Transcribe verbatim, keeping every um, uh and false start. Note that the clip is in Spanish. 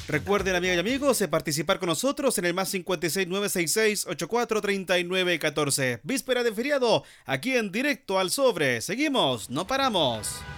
Recuerden, amigas y amigos, eh, participar con nosotros en el más cincuenta y seis, nueve seis seis, ochenta y cuatro, treinta y nueve, catorce. Víspera de feriado, aquí en Directo al Sobre. Seguimos, no paramos.